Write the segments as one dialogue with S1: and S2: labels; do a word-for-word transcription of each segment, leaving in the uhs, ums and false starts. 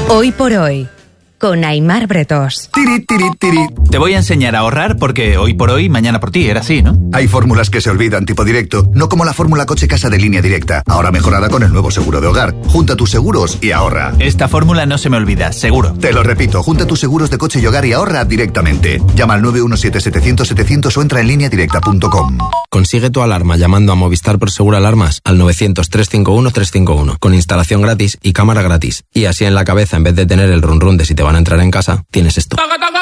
S1: Hoy por hoy, con Aimar Bretós.
S2: Tiri, tiri, tiri.
S3: Te voy a enseñar a ahorrar porque hoy por hoy, mañana por ti, era así, ¿no?
S2: Hay fórmulas que se olvidan, tipo directo, no como la fórmula coche-casa de Línea Directa, ahora mejorada con el nuevo seguro de hogar. Junta tus seguros y ahorra.
S3: Esta fórmula no se me olvida, seguro.
S2: Te lo repito, junta tus seguros de coche y hogar y ahorra directamente. Llama al nueve uno siete, setecientos, setecientos o entra en línea directa punto com.
S4: Consigue tu alarma llamando a Movistar Prosegur Alarmas al novecientos, trescientos cincuenta y uno, trescientos cincuenta y uno, con instalación gratis y cámara gratis. Y así en la cabeza, en vez de tener el run run de si te van a entrar en casa, tienes esto.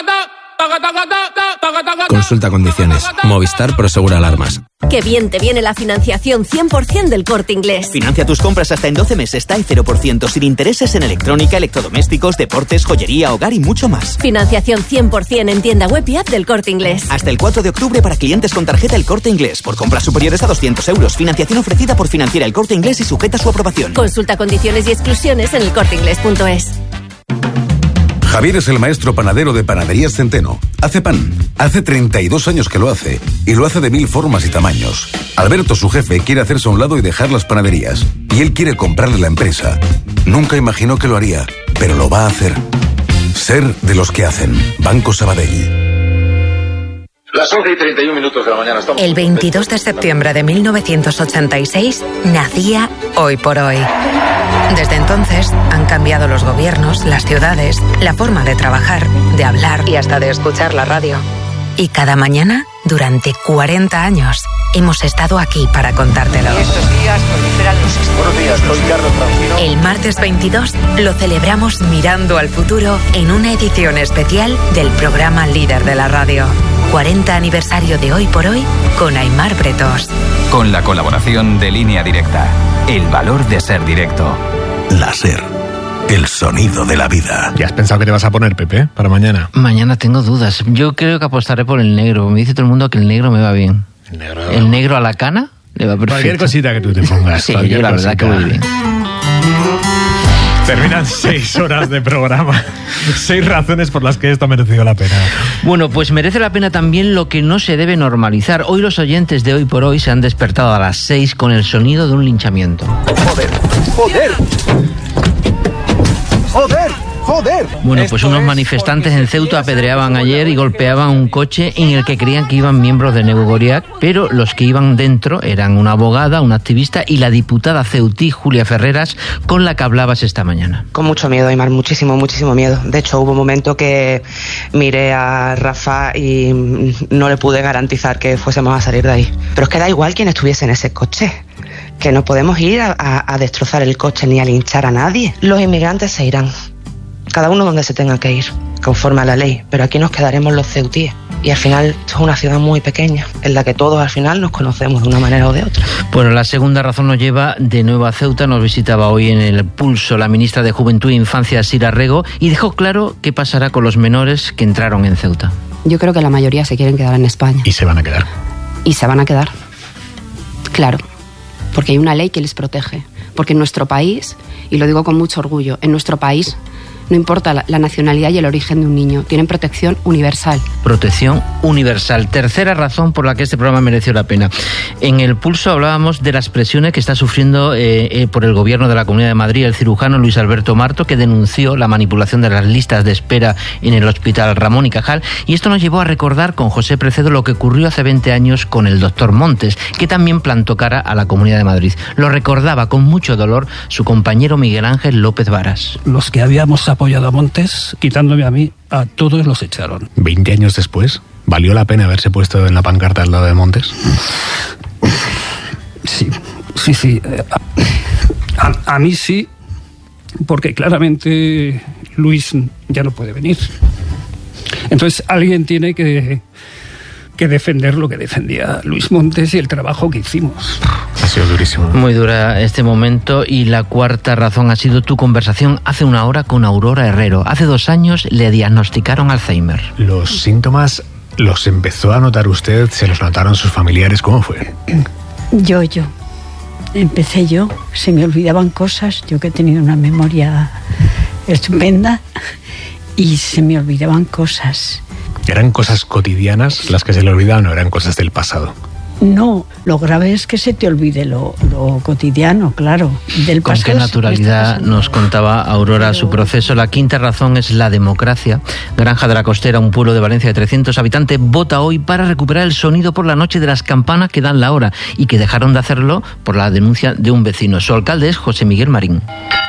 S4: Consulta condiciones. Movistar Prosegur Alarmas.
S5: Qué bien te viene la financiación cien por ciento del Corte Inglés.
S6: Financia tus compras hasta en doce meses, TAE cero por ciento, sin intereses en electrónica, electrodomésticos, deportes, joyería, hogar y mucho más.
S5: Financiación cien por ciento en tienda web y app del Corte Inglés.
S6: Hasta el cuatro de octubre para clientes con tarjeta El Corte Inglés. Por compras superiores a doscientos euros. Financiación ofrecida por Financiera El Corte Inglés y sujeta a su aprobación.
S5: Consulta condiciones y exclusiones en el corte inglés punto es.
S7: Javier es el maestro panadero de Panaderías Centeno. Hace pan. Hace treinta y dos años que lo hace. Y lo hace de mil formas y tamaños. Alberto, su jefe, quiere hacerse a un lado y dejar las panaderías. Y él quiere comprarle la empresa. Nunca imaginó que lo haría, pero lo va a hacer. Ser de los que hacen. Banco Sabadell.
S8: Las once y treinta y un minutos de la mañana. Estamos
S1: El veintidós de septiembre de mil novecientos ochenta y seis nacía Hoy por Hoy. Desde entonces han cambiado los gobiernos, las ciudades, la forma de trabajar, de hablar y hasta de escuchar la radio. Y cada mañana, durante cuarenta años, hemos estado aquí para contártelo.
S9: Y estos días proliferan los sistemas.
S8: Buenos días, soy Carlos Francino.
S1: El martes veintidós lo celebramos mirando al futuro en una edición especial del programa líder de la radio. cuarenta aniversario de Hoy por Hoy con Aimar Bretós.
S10: Con la colaboración de Línea Directa. El valor de ser directo.
S7: La SER. El sonido de la vida.
S11: ¿Ya has pensado que te vas a poner, Pepe, para mañana?
S12: Mañana tengo dudas. Yo creo que apostaré por el negro. Me dice todo el mundo que el negro me va bien.
S11: El negro.
S12: El negro a la cana le va perfecto.
S11: Cualquier cosita que tú te pongas.
S12: Sí, yo la verdad que voy bien.
S11: Terminan seis horas de programa. Seis razones por las que esto ha merecido la pena.
S12: Bueno, pues merece la pena también lo que no se debe normalizar. Hoy los oyentes de Hoy por Hoy se han despertado a las seis con el sonido de un linchamiento.
S8: Joder, joder. Joder, joder.
S12: Bueno, pues unos manifestantes en Ceuta apedreaban ayer y golpeaban un coche en el que creían que iban miembros de Negu Goriak, pero los que iban dentro eran una abogada, una activista y la diputada ceutí Julia Ferreras, con la que hablabas esta mañana.
S13: Con mucho miedo, Aimar, muchísimo, muchísimo miedo. De hecho, hubo un momento que miré a Rafa y no le pude garantizar que fuésemos a salir de ahí. Pero es que da igual quién estuviese en ese coche, que no podemos ir a, a, a destrozar el coche ni a linchar a nadie. Los inmigrantes se irán, cada uno donde se tenga que ir, conforme a la ley, pero aquí nos quedaremos los ceutíes. Y al final esto es una ciudad muy pequeña, en la que todos al final nos conocemos de una manera o de otra.
S12: Bueno, la segunda razón nos lleva de nuevo a Ceuta. Nos visitaba hoy en el Pulso la ministra de Juventud e Infancia, Sira Rego, y dejó claro qué pasará con los menores que entraron en Ceuta.
S14: Yo creo que la mayoría se quieren quedar en España.
S11: Y se van a quedar.
S14: Y se van a quedar, claro, porque hay una ley que les protege. Porque en nuestro país, y lo digo con mucho orgullo, en nuestro país no importa la, la nacionalidad y el origen de un niño, tienen protección universal.
S12: Protección universal. Tercera razón por la que este programa mereció la pena. En el Pulso hablábamos de las presiones que está sufriendo eh, eh, por el gobierno de la Comunidad de Madrid el cirujano Luis Alberto Marto, que denunció la manipulación de las listas de espera en el Hospital Ramón y Cajal, y esto nos llevó a recordar con José Precedo lo que ocurrió hace veinte años con el doctor Montes, que también plantó cara a la Comunidad de Madrid. Lo recordaba con mucho dolor su compañero Miguel Ángel López Varas.
S15: Los que habíamos apoyado a Montes, quitándome a mí, a todos los echaron.
S11: Veinte años después, ¿valió la pena haberse puesto en la pancarta al lado de Montes?
S15: Sí, sí, sí. A, a mí sí, porque claramente Luis ya no puede venir. Entonces alguien tiene que, que defender lo que defendía Luis Montes y el trabajo que hicimos.
S11: Ha sido durísimo.
S12: Muy dura este momento. Y la cuarta razón ha sido tu conversación hace una hora con Aurora Herrero. Hace dos años le diagnosticaron Alzheimer.
S11: ¿Los síntomas los empezó a notar usted? ¿Se los notaron sus familiares? ¿Cómo fue?
S16: Yo, yo. Empecé yo. Se me olvidaban cosas. Yo que he tenido una memoria estupenda. Y se me olvidaban cosas.
S11: ¿Eran cosas cotidianas las que se le olvidaban o eran cosas del pasado?
S16: No, lo grave es que se te olvide lo, lo cotidiano, claro. Del
S12: Con qué naturalidad nos contaba Aurora su proceso. La quinta razón es la democracia. Granja de la Costera, un pueblo de Valencia de trescientos habitantes, vota hoy para recuperar el sonido por la noche de las campanas que dan la hora y que dejaron de hacerlo por la denuncia de un vecino. Su alcalde es José Miguel Marín.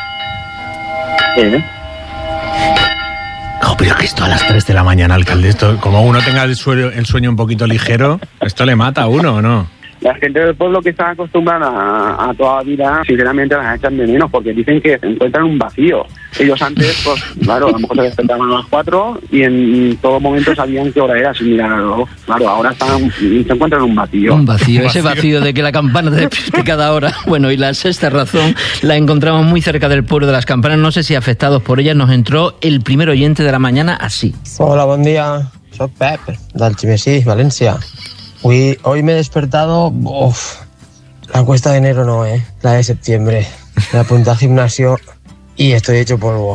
S11: ¿Eh? Oh, pero que esto a las tres de la mañana, alcalde, esto, como uno tenga el sueño, el sueño un poquito ligero, ¿esto le mata a uno o no?
S17: La gente del pueblo que está acostumbrada a, a toda la vida, sinceramente las echan de menos porque dicen que encuentran un vacío. Ellos antes, pues claro, a lo mejor se despertaban a las cuatro y en todo momento sabían qué hora era sin mirarlo. Claro, ahora están, se encuentran un vacío.
S12: Un vacío, ese vacío de que la campana te despierte cada hora. Bueno, y la sexta razón la encontramos muy cerca del pueblo de las campanas. No sé si afectados por ellas nos entró el primer oyente de la mañana así.
S18: Hola, buen día. Soy Pep, del Ximesí, Valencia. Hoy, hoy me he despertado, uf, la cuesta de enero no, eh, la de septiembre. Me apunté al gimnasio y estoy hecho polvo.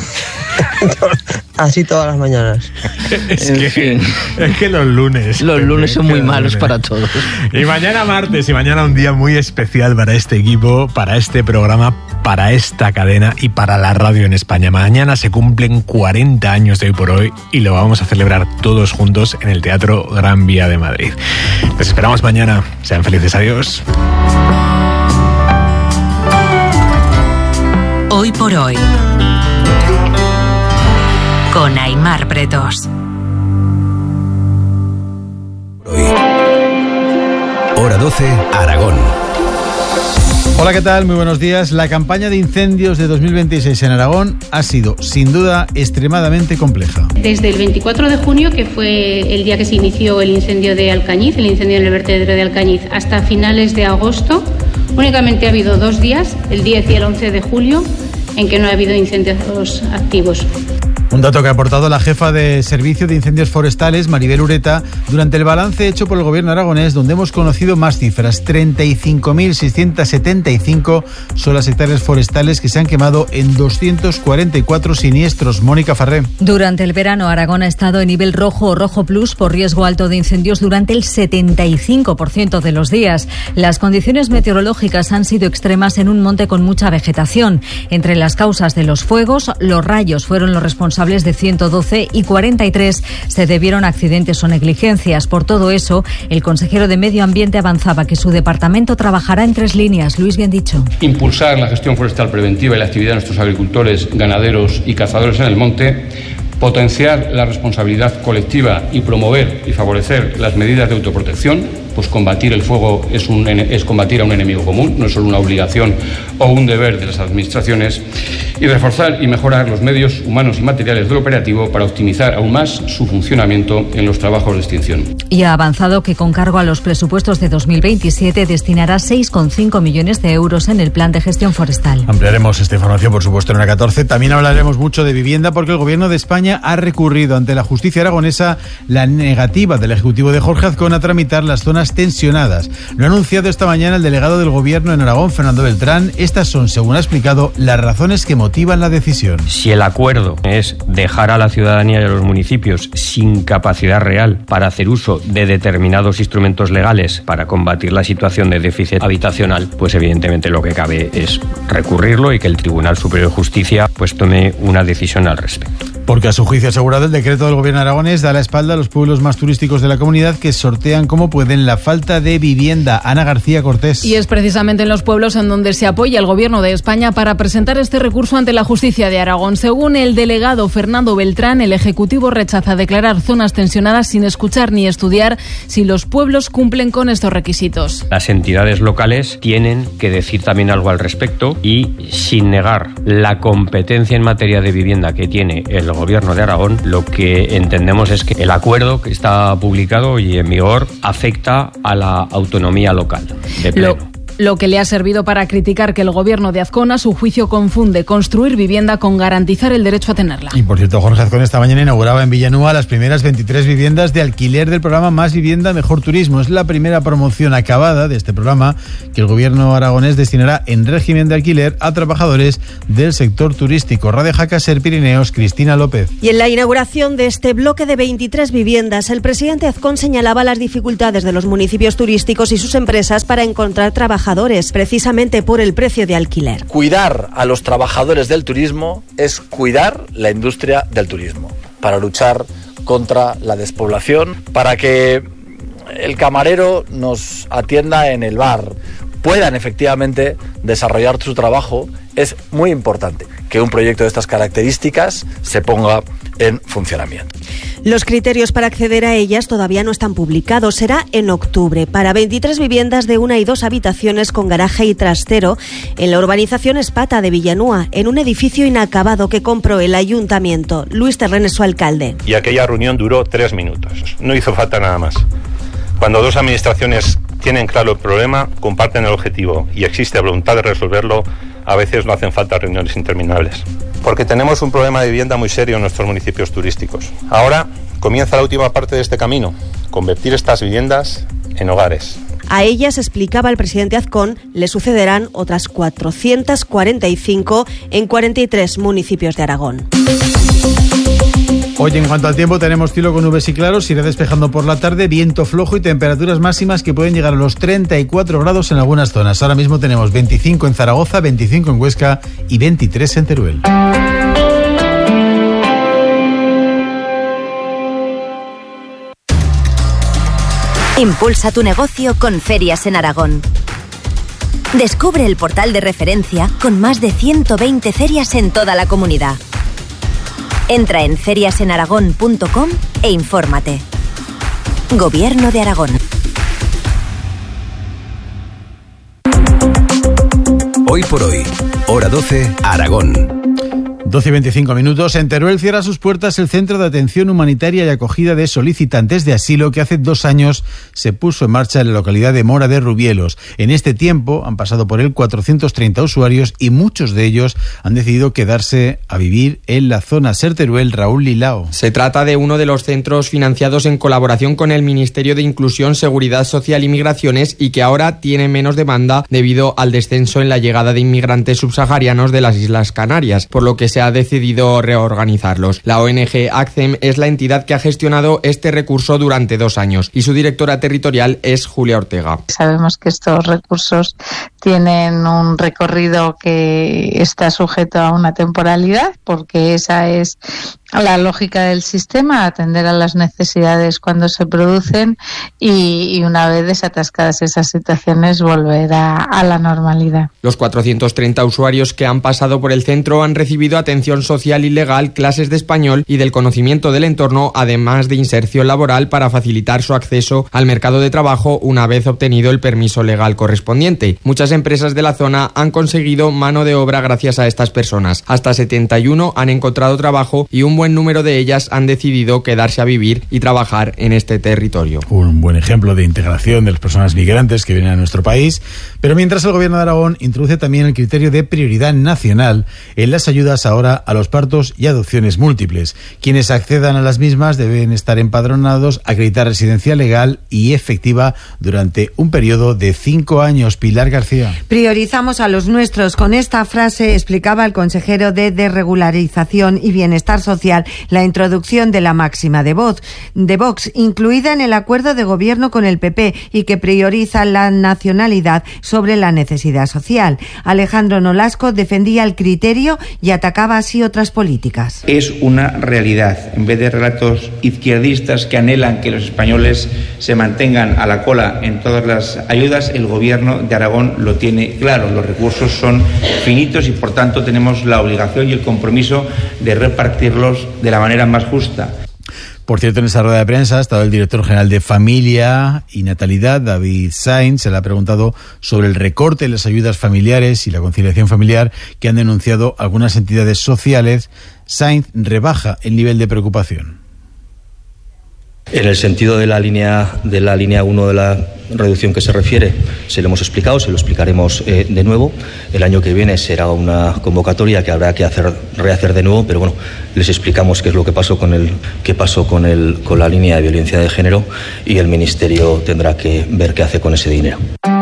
S18: Así todas las mañanas.
S11: Es que, es que los lunes.
S12: Los lunes son muy malos para todos.
S11: Y mañana martes, y mañana un día muy especial para este equipo, para este programa, para esta cadena y para la radio en España. Mañana se cumplen cuarenta años de Hoy por Hoy y lo vamos a celebrar todos juntos en el Teatro Gran Vía de Madrid. Les esperamos mañana. Sean felices. Adiós.
S1: Hoy por Hoy, con Aimar Bretos.
S19: Hora doce, Aragón.
S20: Hola, ¿qué tal? Muy buenos días. La campaña de incendios de dos mil veintiséis en Aragón ha sido, sin duda, extremadamente compleja.
S21: Desde el veinticuatro de junio, que fue el día que se inició el incendio de Alcañiz, el incendio en el vertedero de Alcañiz, hasta finales de agosto, únicamente ha habido dos días, el diez y el once de julio, en que no ha habido incendios activos.
S20: Un dato que ha aportado la jefa de Servicio de Incendios Forestales, Maribel Ureta, durante el balance hecho por el gobierno aragonés, donde hemos conocido más cifras. treinta y cinco mil seiscientos setenta y cinco son las hectáreas forestales que se han quemado en doscientos cuarenta y cuatro siniestros. Mónica Farré.
S22: Durante el verano, Aragón ha estado en nivel rojo o rojo plus por riesgo alto de incendios durante el setenta y cinco por ciento de los días. Las condiciones meteorológicas han sido extremas en un monte con mucha vegetación. Entre las causas de los fuegos, los rayos fueron los responsables de ciento doce y cuarenta y tres se debieron a accidentes o negligencias. Por todo eso, el consejero de Medio Ambiente avanzaba que su departamento trabajará en tres líneas. Luis Biendicho.
S23: Impulsar la gestión forestal preventiva y la actividad de nuestros agricultores, ganaderos y cazadores en el monte. Potenciar la responsabilidad colectiva y promover y favorecer las medidas de autoprotección. Pues combatir el fuego es, un, es combatir a un enemigo común, no es solo una obligación o un deber de las administraciones. Y reforzar y mejorar los medios humanos y materiales del operativo para optimizar aún más su funcionamiento en los trabajos de extinción.
S22: Y ha avanzado que con cargo a los presupuestos de dos mil veintisiete destinará seis coma cinco millones de euros en el plan de gestión forestal.
S20: Ampliaremos esta información, por supuesto, en hora catorce. También hablaremos mucho de vivienda porque el Gobierno de España ha recurrido ante la justicia aragonesa la negativa del Ejecutivo de Jorge Azcón a tramitar las zonas tensionadas. Lo ha anunciado esta mañana el delegado del Gobierno en Aragón, Fernando Beltrán. Estas son, según ha explicado, las razones que motivan la decisión.
S24: Si el acuerdo es dejar a la ciudadanía y a los municipios sin capacidad real para hacer uso de determinados instrumentos legales para combatir la situación de déficit habitacional, pues evidentemente lo que cabe es recurrirlo y que el Tribunal Superior de Justicia pues tome una decisión al respecto.
S20: Porque a su juicio asegurado, el decreto del Gobierno aragonés da la espalda a los pueblos más turísticos de la comunidad que sortean como pueden la falta de vivienda. Ana García Cortés.
S25: Y es precisamente en los pueblos en donde se apoya el Gobierno de España para presentar este recurso ante la justicia de Aragón. Según el delegado Fernando Beltrán, el Ejecutivo rechaza declarar zonas tensionadas sin escuchar ni estudiar si los pueblos cumplen con estos requisitos.
S24: Las entidades locales tienen que decir también algo al respecto y, sin negar la competencia en materia de vivienda que tiene el Gobierno de Aragón, lo que entendemos es que el acuerdo que está publicado y en vigor afecta a la autonomía local de pleno.
S25: Lo... lo que le ha servido para criticar que el gobierno de Azcón, a su juicio, confunde construir vivienda con garantizar el derecho a tenerla.
S20: Y por cierto, Jorge Azcón esta mañana inauguraba en Villanúa las primeras veintitrés viviendas de alquiler del programa Más Vivienda, Mejor Turismo. Es la primera promoción acabada de este programa que el gobierno aragonés destinará en régimen de alquiler a trabajadores del sector turístico. Radio Jaca, Ser Pirineos, Cristina López.
S2: Y en la inauguración de este bloque de veintitrés viviendas, el presidente Azcón señalaba las dificultades de los municipios turísticos y sus empresas para encontrar trabajadores, precisamente por el precio de alquiler.
S3: Cuidar a los trabajadores del turismo es cuidar la industria del turismo, para luchar contra la despoblación, para que el camarero nos atienda en el bar, puedan efectivamente desarrollar su trabajo. Es muy importante que un proyecto de estas características se ponga en funcionamiento.
S2: Los criterios para acceder a ellas todavía no están publicados. Será en octubre para veintitrés viviendas de una y dos habitaciones con garaje y trastero en la urbanización Espata de Villanúa, en un edificio inacabado que compró el ayuntamiento. Luis Terrén es su alcalde.
S4: Y aquella reunión duró tres minutos. No hizo falta nada más. Cuando dos administraciones tienen claro el problema, comparten el objetivo y existe voluntad de resolverlo, a veces no hacen falta reuniones interminables. Porque tenemos un problema de vivienda muy serio en nuestros municipios turísticos. Ahora comienza la última parte de este camino, convertir estas viviendas en hogares.
S2: A ellas, explicaba el presidente Azcón, le sucederán otras cuatrocientas cuarenta y cinco en cuarenta y tres municipios de Aragón.
S20: Hoy, en cuanto al tiempo, tenemos cielo con nubes y claros, irá despejando por la tarde, viento flojo y temperaturas máximas que pueden llegar a los treinta y cuatro grados en algunas zonas. Ahora mismo tenemos veinticinco en Zaragoza, veinticinco en Huesca y veintitrés en Teruel.
S5: Impulsa tu negocio con Ferias en Aragón. Descubre el portal de referencia con más de ciento veinte ferias en toda la comunidad. Entra en ferias en aragón punto com e infórmate. Gobierno de Aragón.
S19: Hoy por hoy, hora doce, Aragón.
S20: doce y veinticinco minutos. En Teruel cierra sus puertas el Centro de Atención Humanitaria y Acogida de Solicitantes de Asilo que hace dos años se puso en marcha en la localidad de Mora de Rubielos. En este tiempo han pasado por él cuatrocientos treinta usuarios y muchos de ellos han decidido quedarse a vivir en la zona. Ser Teruel, Raúl Lilao.
S6: Se trata de uno de los centros financiados en colaboración con el Ministerio de Inclusión, Seguridad Social y Migraciones y que ahora tiene menos demanda debido al descenso en la llegada de inmigrantes subsaharianos de las Islas Canarias, por lo que se ha decidido reorganizarlos. La O N G ACCEM es la entidad que ha gestionado este recurso durante dos años y su directora territorial es Julia Ortega.
S26: Sabemos que estos recursos tienen un recorrido que está sujeto a una temporalidad, porque esa es la lógica del sistema, atender a las necesidades cuando se producen y, y una vez desatascadas esas situaciones volver a, a la normalidad.
S6: Los cuatrocientos treinta usuarios que han pasado por el centro han recibido atención social y legal, clases de español y del conocimiento del entorno, además de inserción laboral para facilitar su acceso al mercado de trabajo una vez obtenido el permiso legal correspondiente. Muchas empresas de la zona han conseguido mano de obra gracias a estas personas. Hasta setenta y uno han encontrado trabajo y un buen número de ellas han decidido quedarse a vivir y trabajar en este territorio.
S20: Un buen ejemplo de integración de las personas migrantes que vienen a nuestro país. Pero mientras el Gobierno de Aragón introduce también el criterio de prioridad nacional en las ayudas ahora a los partos y adopciones múltiples. Quienes accedan a las mismas deben estar empadronados, acreditar residencia legal y efectiva durante un periodo de cinco años. Pilar García.
S27: Priorizamos a los nuestros. Con esta frase explicaba el consejero de Desregularización y Bienestar Social la introducción de la máxima de Vox, de Vox, incluida en el acuerdo de gobierno con el P P y que prioriza la nacionalidad sobre la necesidad social. Alejandro Nolasco defendía el criterio y atacaba así otras políticas.
S28: Es una realidad. En vez de relatos izquierdistas que anhelan que los españoles se mantengan a la cola en todas las ayudas, el gobierno de Aragón lo tiene claro. Los recursos son finitos y por tanto tenemos la obligación y el compromiso de repartirlos de la manera más justa.
S20: Por cierto, en esa rueda de prensa ha estado el director general de Familia y Natalidad, David Sainz. Se le ha preguntado sobre el recorte en las ayudas familiares y la conciliación familiar que han denunciado algunas entidades sociales. Sainz rebaja el nivel de preocupación.
S7: En el sentido de la línea de la línea uno de la reducción que se refiere, se lo hemos explicado, se lo explicaremos eh, de nuevo. El año que viene será una convocatoria que habrá que hacer rehacer de nuevo, pero bueno, les explicamos qué es lo que pasó con el qué pasó con el con la línea de violencia de género y el Ministerio tendrá que ver qué hace con ese dinero.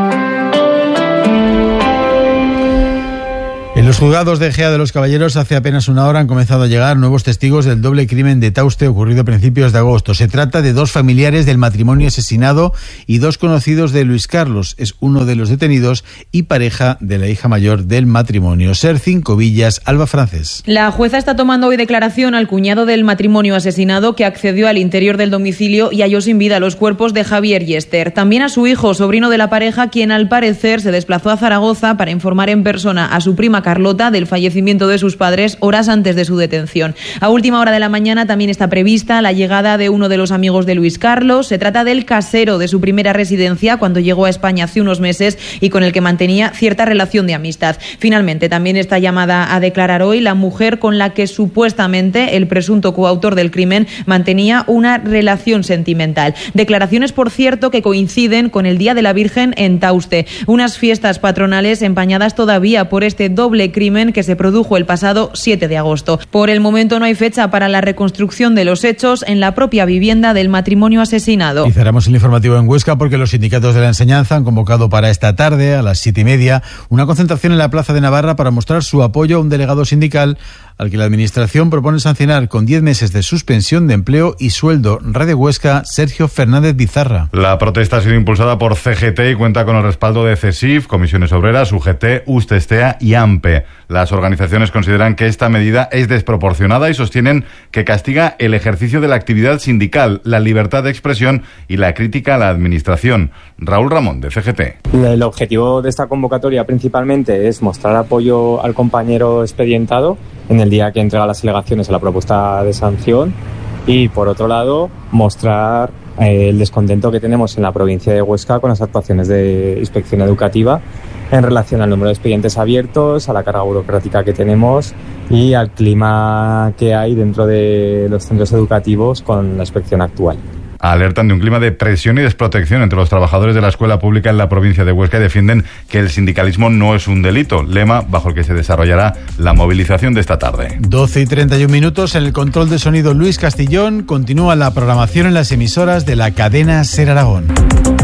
S20: En los juzgados de Ejea de los Caballeros hace apenas una hora han comenzado a llegar nuevos testigos del doble crimen de Tauste ocurrido a principios de agosto. Se trata de dos familiares del matrimonio asesinado y dos conocidos de Luis Carlos. Es uno de los detenidos y pareja de la hija mayor del matrimonio. Ser Cinco Villas, Alba Francés.
S8: La jueza está tomando hoy declaración al cuñado del matrimonio asesinado que accedió al interior del domicilio y halló sin vida los cuerpos de Javier y Esther. También a su hijo, sobrino de la pareja, quien al parecer se desplazó a Zaragoza para informar en persona a su prima Carlota del fallecimiento de sus padres horas antes de su detención. A última hora de la mañana también está prevista la llegada de uno de los amigos de Luis Carlos. Se trata del casero de su primera residencia cuando llegó a España hace unos meses y con el que mantenía cierta relación de amistad. Finalmente también está llamada a declarar hoy la mujer con la que supuestamente el presunto coautor del crimen mantenía una relación sentimental. Declaraciones, por cierto, que coinciden con el Día de la Virgen en Tauste, unas fiestas patronales empañadas todavía por este doble crimen que se produjo el pasado siete de agosto. Por el momento no hay fecha para la reconstrucción de los hechos en la propia vivienda del matrimonio asesinado.
S20: Y cerramos el informativo en Huesca porque los sindicatos de la enseñanza han convocado para esta tarde, a las siete y media, una concentración en la Plaza de Navarra para mostrar su apoyo a un delegado sindical al que la Administración propone sancionar con diez meses de suspensión de empleo y sueldo. Radio Huesca, Sergio Fernández Bizarra.
S9: La protesta ha sido impulsada por C G T y cuenta con el respaldo de CESIF, Comisiones Obreras, U G T, Ustestea y AMPE. Las organizaciones consideran que esta medida es desproporcionada y sostienen que castiga el ejercicio de la actividad sindical, la libertad de expresión y la crítica a la Administración. Raúl Ramón, de C G T.
S10: El objetivo de esta convocatoria principalmente es mostrar apoyo al compañero expedientado en el día que entrega las alegaciones a la propuesta de sanción y, por otro lado, mostrar eh, el descontento que tenemos en la provincia de Huesca con las actuaciones de inspección educativa en relación al número de expedientes abiertos, a la carga burocrática que tenemos y al clima que hay dentro de los centros educativos con la inspección actual.
S9: Alertan de un clima de presión y desprotección entre los trabajadores de la escuela pública en la provincia de Huesca y defienden que el sindicalismo no es un delito, lema bajo el que se desarrollará la movilización de esta tarde.
S20: doce y treinta y un minutos, en el control de sonido Luis Castillón. Continúa la programación en las emisoras de la cadena SER Aragón.